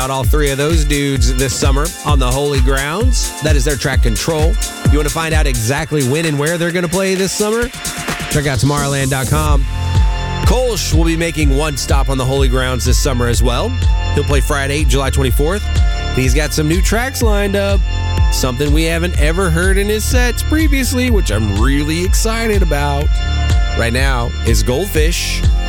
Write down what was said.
all three of those dudes this summer on the Holy Grounds. That is their track Control. You want to find out exactly when and where they're going to play this summer? Check out Tomorrowland.com. Kolsch will be making one stop on the Holy Grounds this summer as well. He'll play Friday, July 24th. He's got some new tracks lined up. Something we haven't ever heard in his sets previously, which I'm really excited about. Right now is Goldfish.